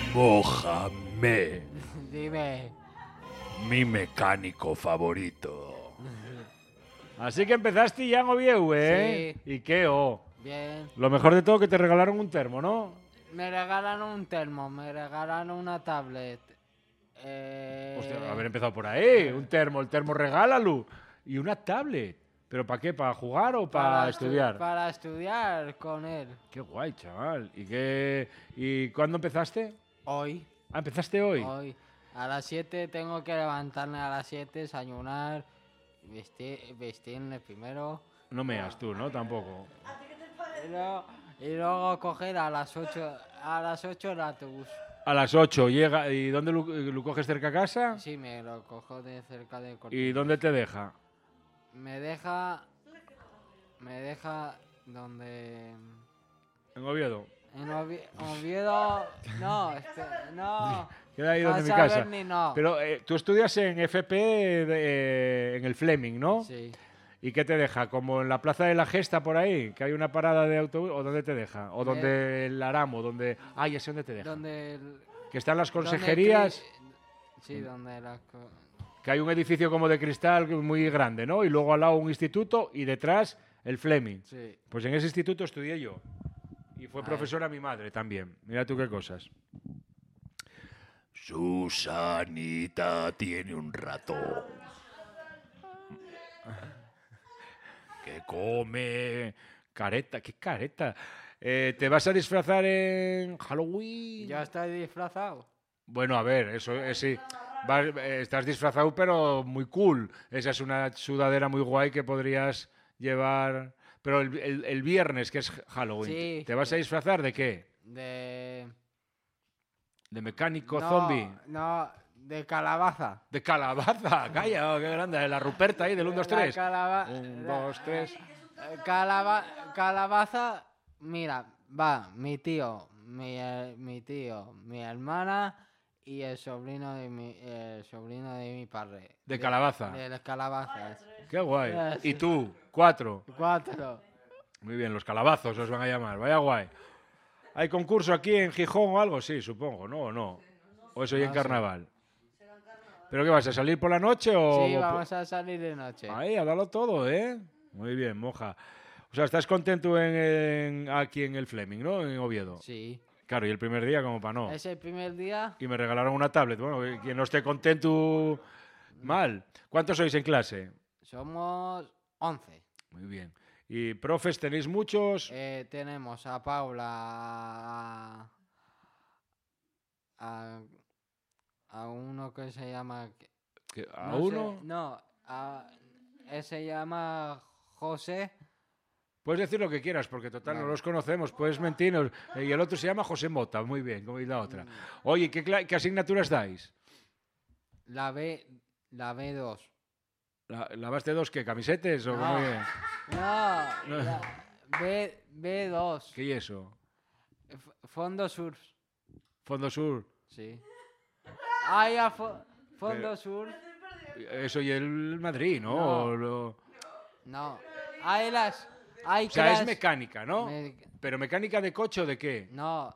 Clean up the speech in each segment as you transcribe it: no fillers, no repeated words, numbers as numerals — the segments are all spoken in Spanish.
Mohamed, Dime. mi mecánico favorito. Así que empezaste ya en Oviedo, ¿eh? Sí. ¿Y qué? Bien. Lo mejor de todo que te regalaron un termo, ¿no? Me regalan un termo, me regalan una tablet. Hostia, haber empezado por ahí. Un termo, el termo regálalo. Y una tablet. ¿Pero para qué? ¿Para jugar o para estudiar? Para estudiar con él. Qué guay, chaval. ¿Y cuándo empezaste? Hoy. Ah, ¿empezaste hoy? Hoy. A las 7 tengo que levantarme a las 7, desayunar, vestirme primero. No meas tú, ¿no? Tampoco. Y luego coger a las 8 el autobús. A las 8 llega. ¿Y dónde lo coges cerca a casa? Sí, me lo cojo de cerca de ¿Y Cortinas. dónde te deja? Me deja donde... En Oviedo. En Oviedo... No, no. Queda ahí donde Vas mi a casa. ver ni no. Pero tú estudias en FP en el Fleming, ¿no? Sí. ¿Y qué te deja? ¿Como en la Plaza de la Gesta por ahí? ¿Que hay una parada de autobús? ¿O dónde te deja? ¿O donde el Aramo? Donde... Ah, ya sé dónde te deja. Donde... Que están las consejerías, Sí, donde la... que hay un edificio como de cristal muy grande, ¿no? Y luego al lado un instituto y detrás el Fleming. Sí. Pues en ese instituto estudié yo. Y fue Ah, profesora mi madre también. Mira tú qué cosas. Susanita tiene un ratón que come. Careta, qué careta. ¿Te vas a disfrazar en Halloween? ¿Ya estoy disfrazado? Bueno, a ver, eso sí. Estás disfrazado, pero muy cool. Esa es una sudadera muy guay que podrías llevar. Pero el viernes, que es Halloween, Sí. ¿te vas a disfrazar de qué? De... ¿De mecánico No, zombie? No, de calabaza. ¿De calabaza? Calla, qué grande. De la Ruperta ahí, del 1, 2, 3. 1, 2, 3. Calabaza, mira, va mi tío, mi tío, mi hermana y el sobrino de mi padre. ¿De calabaza? De las calabazas. Qué guay. Sí. ¿Y tú? 4. 4. Muy bien, los calabazos os van a llamar. Vaya guay. ¿Hay concurso aquí en Gijón o algo? Sí, supongo, ¿no? ¿O no? ¿O eso ya en No sé. carnaval? ¿Pero qué vas a salir por la noche o...? Sí, vamos a salir de noche. Ahí, a darlo todo, ¿eh? Muy bien, moja. O sea, ¿estás contento aquí en el Fleming, ¿no? En Oviedo. Sí. Claro, y el primer día como para no. Es el primer día. Y me regalaron una tablet. Bueno, quien no esté contento, mal. ¿Cuántos sois en clase? Somos 11. Muy bien. ¿Y profes tenéis muchos? Tenemos a Paula, a uno que se llama... ¿A no sé, uno? no, él se llama José. Puedes decir lo que quieras, porque total no los conocemos, puedes mentirnos. Y el otro se llama José Mota, muy bien, como y la otra. Oye, ¿qué asignaturas dais? La B2. ¿Lavaste dos qué? ¿Camisetes o No. cómo es? No, la B2. ¿Qué es eso? Fondo Sur. ¿Fondo Sur? Sí. Ah, ya, Fondo Pero- Sur. Eso y el Madrid, ¿no? No. O No. Hay sea, es clases- mecánica, ¿no? me- ¿Pero mecánica de coche o de qué? No,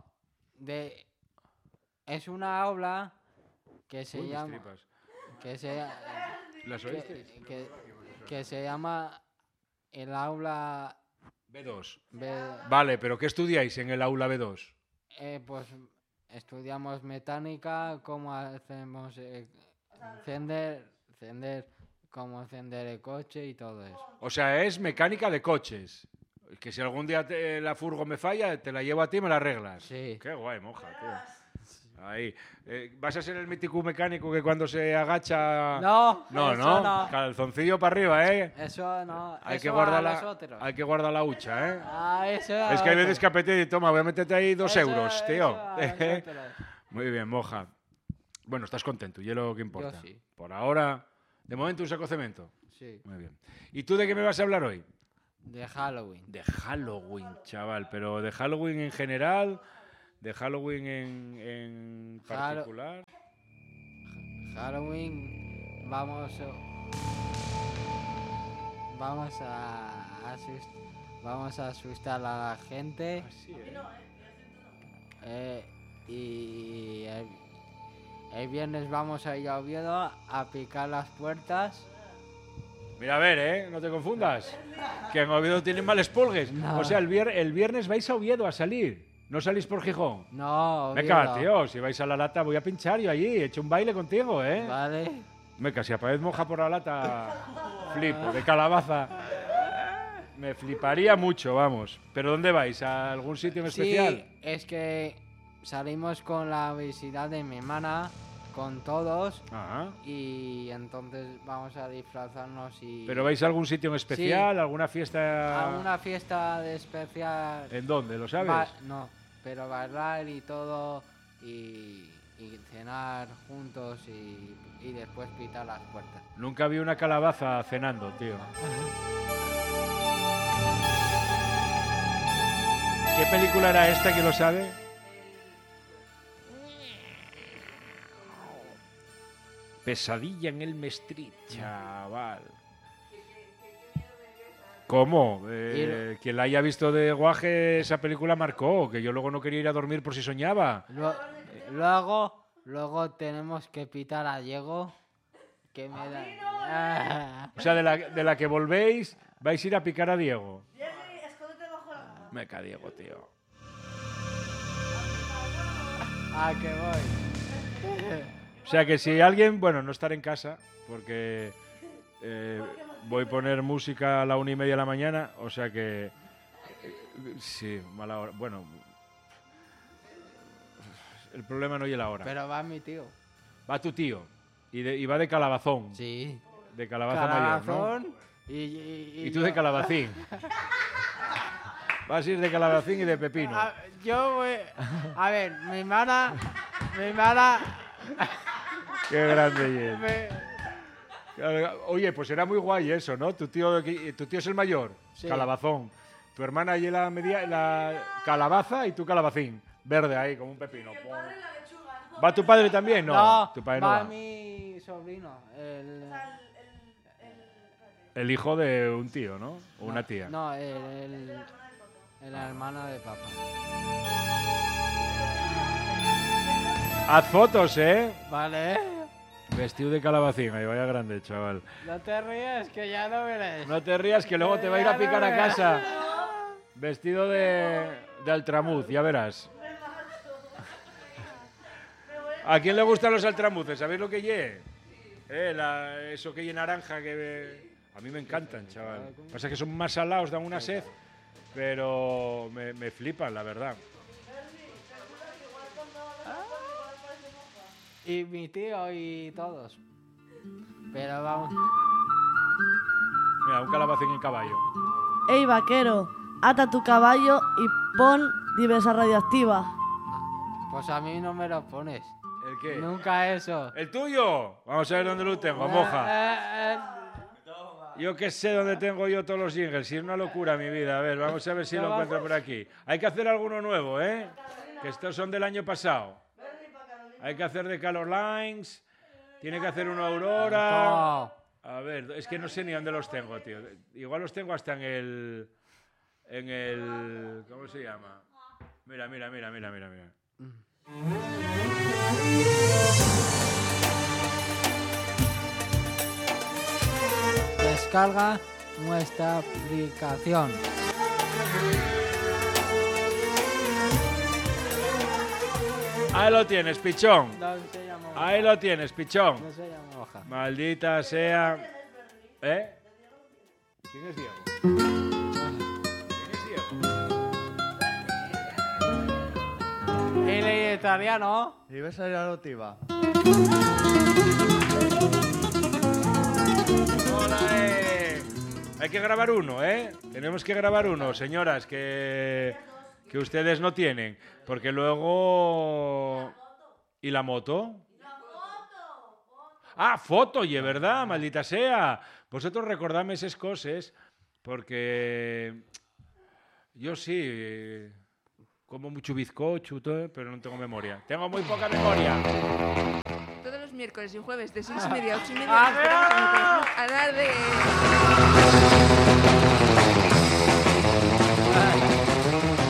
es una aula que se Uy, mis llama tripas. que se ¿Las oíste? que se llama el aula B2. B. Vale, pero ¿qué estudiáis en el aula B2? Pues estudiamos mecánica, cómo hacemos encender, cómo encender el coche y todo eso. O sea, es mecánica de coches. Que si algún día la furgo me falla, te la llevo a ti y me la arreglas. Sí. Qué guay, moja, tío. Ahí. ¿Vas a ser el mítico mecánico que cuando se agacha... No, No, eso no. no. Calzoncillo para arriba, ¿eh? Eso no. Hay eso que a guardar los la, otros. hay que guardar la hucha, ¿eh? Eso Es que hay a veces que otros. apetece y toma, voy a meterte ahí 2 Eso- euros, tío. eso a los otros. Muy bien, moja. Bueno, estás contento, y es lo que importa. sí. Por ahora, de momento un saco cemento. Sí, Muy bien. ¿Y tú de qué me vas a hablar hoy? de Halloween. De Halloween, chaval, pero de Halloween en general, de Halloween en particular. Halloween vamos a asustar a la gente Así, y el viernes vamos a ir a Oviedo a picar las puertas. Mira, a ver, no te confundas. Que en Oviedo tienen mal espolgues. No. O sea, el viernes vais a Oviedo a salir. ¿No salís por Gijón? No, Oviedo. Meca, tío, si vais a la lata voy a pinchar yo allí. He hecho un baile contigo, ¿eh? Vale. Meca, si aparece moja por la lata, flipo. De calabaza. Me fliparía mucho, vamos. ¿Pero dónde vais? ¿A algún sitio en especial? Sí, es que salimos con la visita de mi hermana, con todos, Ajá. y entonces vamos a disfrazarnos y... ¿Pero vais a algún sitio en especial? ¿Alguna fiesta? a una fiesta de especial... ¿En dónde? ¿Lo sabes? No, pero bailar y todo, y cenar juntos y después pitar las puertas. Nunca vi una calabaza cenando, tío. ¿Qué película era esta que lo sabe? Pesadilla en Elm Street, chaval. ¿Cómo? Quien la haya visto de guaje, esa película marcó, que yo luego no quería ir a dormir por si soñaba. Luego tenemos que pitar a Diego, que me da... O sea, de la que volvéis, vais a ir a picar a Diego. Meca, Diego, tío. Ah, que voy. O sea que si alguien, bueno, no estar en casa, porque voy a poner música a la 1:30 de la mañana, o sea que sí, mala hora. Bueno, el problema no es la hora. Pero va mi tío. Va tu tío y va de calabazón, Sí. de calabaza mayor, ¿no? Calabazón Y tú de calabacín. Vas a ir de calabacín y de pepino. Yo voy... A ver, mi hermana... Qué grande es. Oye, pues era muy guay eso, ¿no? Tu tío es el mayor, Sí. calabazón. Tu hermana y la calabaza y tu calabacín. Verde ahí, como un pepino. ¿Va tu padre también? No, tu padre no va va. mi sobrino. El hijo de un tío, ¿no? O una tía. No, el hermano de papá. Haz fotos, ¿eh? Vale. Vestido de calabacín, ahí vaya grande, chaval. No te ríes, que ya no verás. No te rías que luego te va a ir a picar a casa. Vestido de altramuz, ya verás. ¿A quién le gustan los altramuces? ¿Sabéis lo que lle? Eso que lle naranja que... A mí me encantan, chaval. Pasa que son más salados, dan una sed, pero me flipan, la verdad. Y mi tío y todos. Pero vamos. Mira, un calabacín en caballo. Ey, vaquero, ata tu caballo y pon diversa radioactiva. Pues a mí no me lo pones. ¿El qué? Nunca eso. ¿El tuyo? Vamos a ver dónde lo tengo, moja. Yo qué sé dónde tengo yo todos los jingles. Si es una locura mi vida. A ver, vamos a ver si lo encuentro por aquí. Hay que hacer alguno nuevo, ¿eh? Que estos son del año pasado. Hay que hacer de Color Lines. Tiene que hacer una Aurora. No. A ver, es que no sé ni dónde los tengo, tío. Igual los tengo hasta en el... ¿Cómo se llama? Mira. Descarga nuestra aplicación. Ahí lo tienes, pichón. No se llama hoja. Ahí lo tienes, pichón. No se llama hoja. Maldita sea. ¿Eh? ¿Quién es Diego? ¿Quién es Diego? El italiano. Y ves a la notiva. ¡Hola! Hay que grabar uno, ¿eh? Tenemos que grabar uno, señoras, que ustedes no tienen. Porque luego... ¿Y la moto? Ah, foto, oye, ¿verdad? Maldita sea. Vosotros recordadme esas cosas, porque yo sí como mucho bizcocho, pero no tengo memoria. Tengo muy poca memoria. Todos los miércoles y jueves de 6:30 a 8:30 esperamos en el Club Alarde.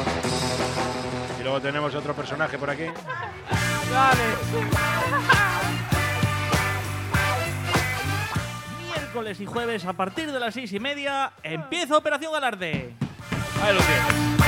Y luego tenemos otro personaje por aquí. Dale. miércoles y jueves a partir de las 6:30 empieza Operación Alarde. Ahí lo tienes.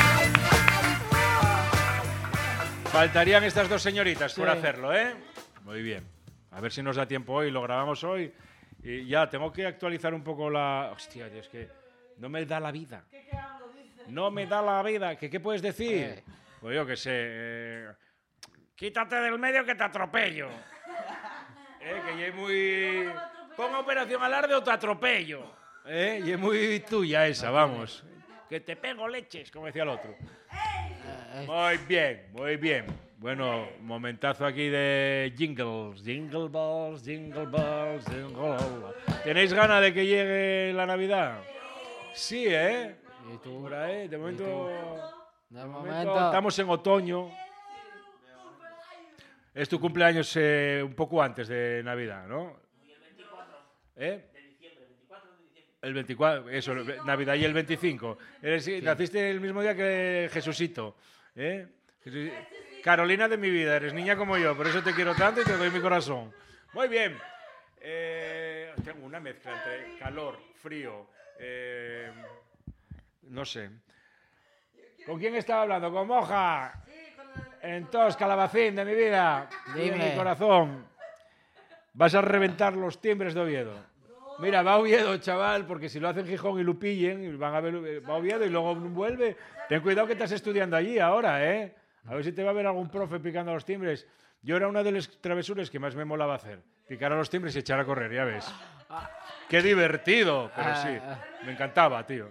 Faltarían estas dos señoritas por hacerlo, ¿eh? Muy bien. A ver si nos da tiempo hoy, lo grabamos hoy. Y ya, tengo que actualizar un poco la... Hostia, tío, es que no me da la vida. No me da la vida. ¿Qué puedes decir? Pues yo qué sé. Quítate del medio que te atropello. Que ya es muy... Ponga Operación Alarde o te atropello. Y es muy tuya esa, vamos. Que te pego leches, como decía el otro. Muy bien, muy bien. Bueno, momentazo aquí de jingles. Jingle balls, jingle balls, jingle balls. ¿Tenéis ganas de que llegue la Navidad? Sí, ¿eh? ¿Y tú? Por ahí, de momento... De momento... Estamos en otoño. Es tu cumpleaños un poco antes de Navidad, ¿no? ¿Eh? El 24, eso, Navidad y el 25. Naciste el mismo día que Jesucito. Carolina de mi vida, eres niña como yo, por eso te quiero tanto y te doy mi corazón. Muy bien. Tengo una mezcla entre calor, frío, no sé. ¿Con quién estaba hablando? ¿Con Moja? Entonces, Calabacín de mi vida, de mi corazón. Vas a reventar los timbres de Oviedo. Mira, va a Oviedo, chaval, porque si lo hacen Gijón y lo pillen, van a ver, va a Oviedo y luego vuelve. Ten cuidado que estás estudiando allí ahora, ¿eh? A ver si te va a ver algún profe picando a los timbres. Yo era una de las travesuras que más me molaba hacer. Picar a los timbres y echar a correr, ya ves. ¡Qué divertido! Pero sí, me encantaba, tío.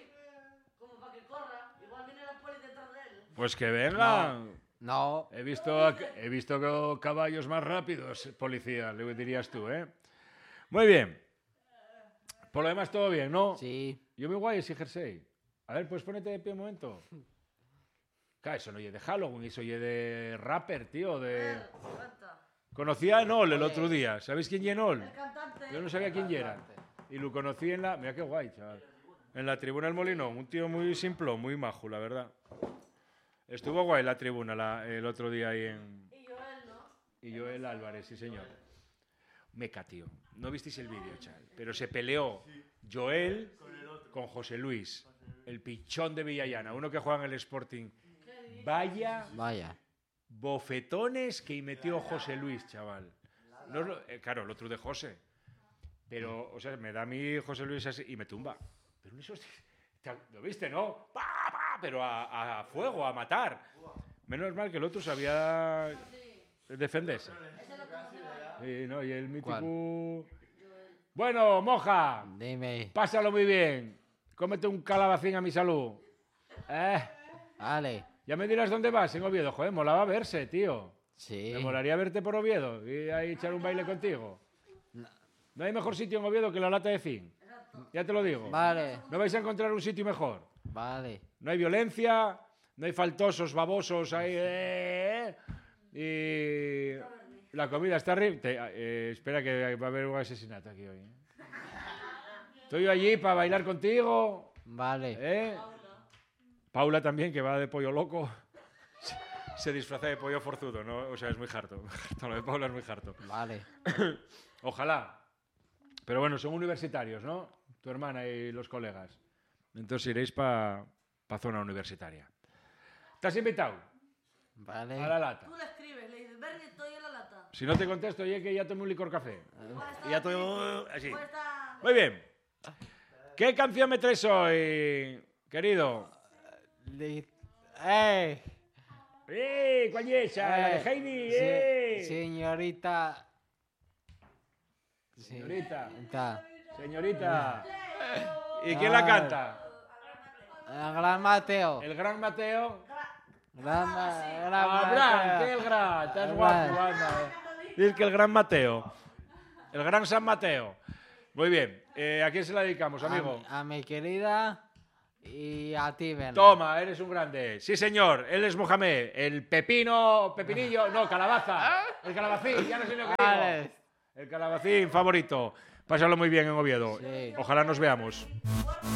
Pues que venga. No. He visto caballos más rápidos, policía, le dirías tú, ¿eh? Muy bien. Por lo demás, todo bien, ¿no? Sí. Yo muy guay ese jersey. A ver, pues ponete de pie un momento. Claro, eso no oye de Halloween, eso oye de rapper, tío, de... Conocí a Enol el otro día. ¿Sabéis quién es Enol? Yo no sabía quién era. Y lo conocí en la... Mira qué guay, chaval. En la tribuna del Molinón. Un tío muy simplón, muy majo, la verdad. Estuvo guay la tribuna el otro día ahí en... Y Joel, ¿no? Y Joel Álvarez, sí, señor. Meca, tío. No visteis el vídeo, chaval. Pero se peleó Joel con José Luis, el pichón de Villallana, uno que juega en el Sporting. Vaya bofetones que metió José Luis, chaval. No, claro, el otro de José. Pero, o sea, me da a mí José Luis así y me tumba. Pero eso, ¿lo viste, no? ¡Pah, pah! Pero a fuego, a matar. Menos mal que el otro sabía defenderse. Sí, no, y el mítico... ¿Cuál? Bueno, Moja. Dime. Pásalo muy bien. Cómete un calabacín a mi salud. Vale. Ya me dirás dónde vas en Oviedo. Joder, molaba verse, tío. Sí. Me molaría verte por Oviedo y ahí echar un baile contigo. No hay mejor sitio en Oviedo que la Lata de Zinc. Ya te lo digo. Vale. No vais a encontrar un sitio mejor. Vale. No hay violencia, no hay faltosos, babosos ahí. Y la comida está arriba. Espera que va a haber un asesinato aquí hoy. Estoy yo allí para bailar contigo. Vale. Paula también, que va de pollo loco. Se disfraza de pollo forzudo, ¿no? O sea, es muy harto. Lo de Paula es muy harto. Vale. Ojalá. Pero bueno, son universitarios, ¿no? Tu hermana y los colegas. Entonces iréis para zona universitaria. ¿Estás invitado? Vale. A la lata. Tú le escribes, le dices, Bernie, estoy en la lata. Si no te contesto, oye, que ya tomé un licor café. Y ya estoy así. Pues está... Muy bien. ¿Qué canción me traes hoy, querido? ¿Cuál es esa? La de Heidi. Señorita. Señorita. ¿Y quién la canta? El gran Mateo. El gran Mateo. Mateo. ¿Qué el gran? Estás guapo, anda. Dices que el gran Mateo. El gran San Mateo. Muy bien. ¿A quién se la dedicamos, amigo? A mi querida y a ti, Bernie. Toma, eres un grande. Sí, señor. Él es Mohamed. El pepinillo. No, calabaza. El calabacín. Ya no sé lo que digo. El calabacín favorito. Pásalo muy bien en Oviedo. Sí. Ojalá nos veamos.